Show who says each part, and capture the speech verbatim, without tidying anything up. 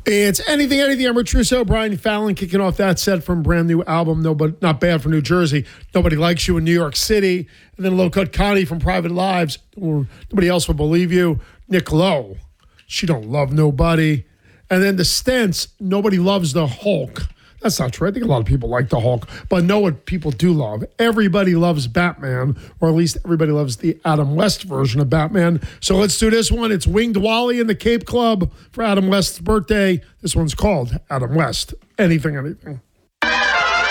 Speaker 1: It's Anything, Anything. I'm Rich Russo. Brian Fallon kicking off that set from brand new album, No, but Not Bad for New Jersey. Nobody Likes You in New York City. And then Low Cut Connie from Private Lives. Nobody else will believe you. Nick Lowe. She Don't Love Nobody. And then the Stents. Nobody Loves the Hulk. That's not true. I think a lot of people like the Hulk, but know what people do love. Everybody loves Batman, or at least everybody loves the Adam West version of Batman. So let's do this one. It's Winged Wally in the Cape Club for Adam West's birthday. This one's called Adam West. Anything, Anything.